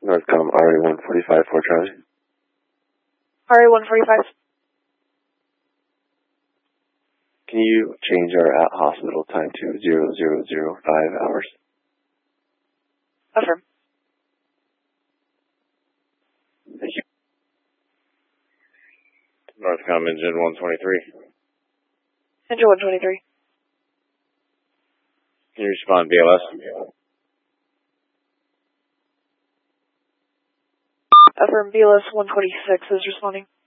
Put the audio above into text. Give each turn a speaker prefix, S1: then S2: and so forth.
S1: Northcom RA-145 for Charlie.
S2: RA-145.
S1: Can you change our at-hospital time to 0005 hours?
S2: Affirm.
S1: Thank you.
S3: Northcom engine 123.
S2: Engine 123.
S3: Can you respond BLS?
S2: Affirm, BLS 126 is responding.